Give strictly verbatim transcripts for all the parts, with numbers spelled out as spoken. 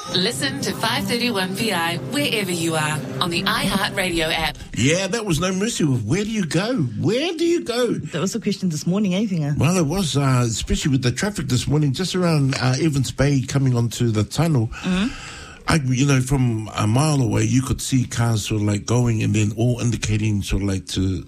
Listen to five thirty-one P I wherever you are on the iHeartRadio app. Yeah, that was No Mercy with Where Do You Go? Where do you go? That was the question this morning, eh, Vinga? Well, it was, uh, especially with the traffic this morning, just around uh, Evans Bay coming onto the tunnel. Mm-hmm. I, you know, from a mile away, you could see cars sort of like going and then all indicating sort of like to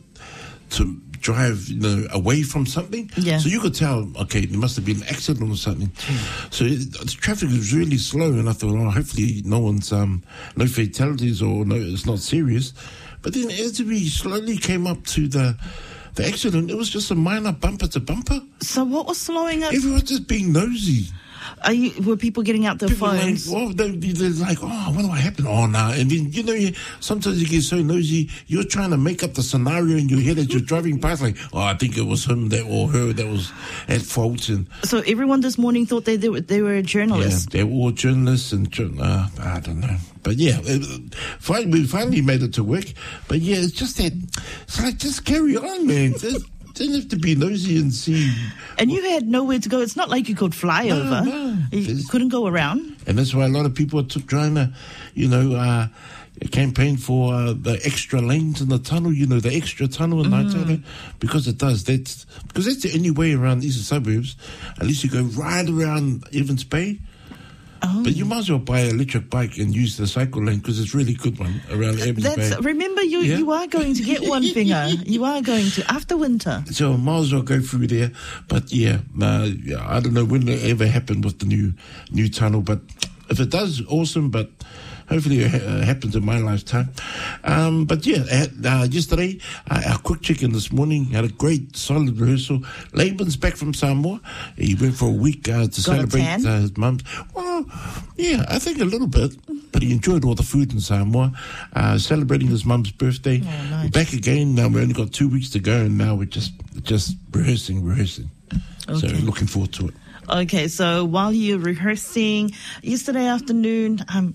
to drive, you know, away from something. Yeah. So you could tell, okay, there must have been an accident or something. Mm. So it, the traffic was really slow, and I thought, oh, hopefully no one's, um, no fatalities or no, it's not serious. But then as we slowly came up to the the accident, it was just a minor bumper to bumper. So what was slowing up? Everyone just being nosy. Are you, were people getting out their people phones? Like, well, they, they're like, oh, what what happened? Oh, no. And then, you know, you, sometimes you get so nosy, you're trying to make up the scenario in your head as you're driving past, like, oh, I think it was him that or her that was at fault. And so everyone this morning thought they they were, they were a journalist? Yeah, they were all journalists and, uh, I don't know. But yeah, it, finally, we finally made it to work. But yeah, it's just that, it's like, just carry on, man. Just, didn't have to be nosy and see. And you had nowhere to go. It's not like you could fly no, over. No. You There's, couldn't go around. And that's why a lot of people are trying to, you know, uh, campaign for uh, the extra lanes in the tunnel, you know, the extra tunnel in mm. Naitara, because it does. That's, because that's the only way around the eastern suburbs. At least you go right around Evans Bay. Oh. But you might as well buy an electric bike and use the cycle lane because it's a really good one around Evans That's, Bay. Remember, you, yeah? you are going to get one, Finger. You are going to, after winter. So I might as well go through there. But yeah, uh, yeah, I don't know when it ever happened with the new new tunnel. But if it does, awesome. But hopefully it ha- happens in my lifetime. Um, but yeah, uh, yesterday, uh, our quick check-in this morning, had a great, solid rehearsal. Laban's back from Samoa. He went for a week uh, to Got celebrate uh, his mum's. Well, yeah, I think a little bit. But he enjoyed all the food in Samoa, uh, celebrating his mum's birthday. Oh, nice. We're back again. Now we've only got two weeks to go, and now we're just just rehearsing, rehearsing. Okay. So looking forward to it. Okay, so while you're rehearsing, yesterday afternoon, um,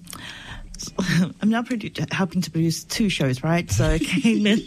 I'm now produ- helping to produce two shows, right? So I came in,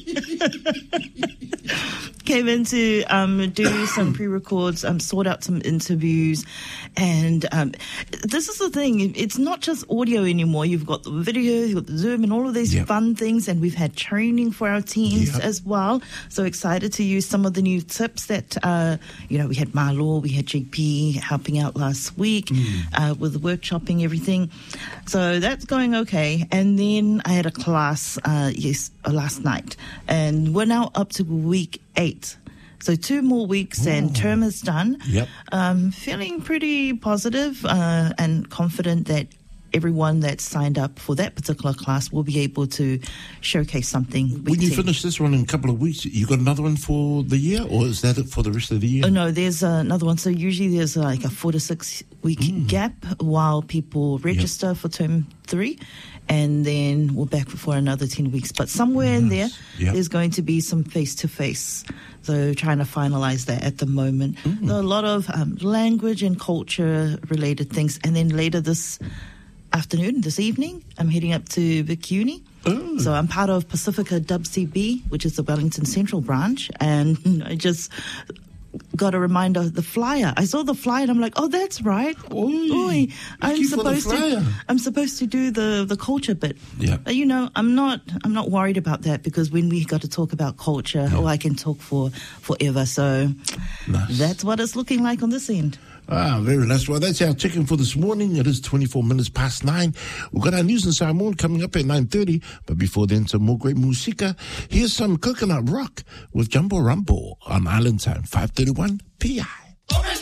came in to um, do some pre-records, um, sort out some interviews, and um, this is the thing. It's not just audio anymore. You've got the video, you've got the Zoom, and all of these yep. fun things, and we've had training for our teams yep. as well. So excited to use some of the new tips that, uh, you know, we had Marlo, we had J P helping out last week mm. uh, with the workshopping, everything. So that's going okay. And then I had a class uh, yes uh, last night, and we're now up to week eight. So two more weeks Ooh. and term is done. Yep. Um, feeling pretty positive, uh, and confident that everyone that signed up for that particular class will be able to showcase something. When you finish this one in a couple of weeks, you got another one for the year, or is that it for the rest of the year? Oh, no, there's uh, another one. So usually there's uh, like a four to six week mm. gap while people register yep. for term three. And then we're back for another ten weeks. But somewhere nice. in there, yep. there's going to be some face-to-face. So trying to finalize that at the moment. Mm. There are a lot of um, language and culture-related things. And then later this afternoon, this evening, I'm heading up to Vic Uni. Oh. So I'm part of Pacifica W C B, which is the Wellington Central branch. And I just got a reminder of the flyer. I saw the flyer and I'm like, oh, that's right. Oi, Oi, I'm supposed to I'm supposed to do the, the culture bit. Yeah. But you know, I'm not I'm not worried about that, because when we got to talk about culture, yeah. oh, I can talk for forever. So nice. That's what it's looking like on this end. Ah, very nice. Well, that's our check-in for this morning. It is twenty-four minutes past nine. We've got our news in Samoan coming up at nine thirty. But before then, some more great musika. Here's some Coconut Rock with Jumbo Rumbo on Island Time, five thirty-one P I.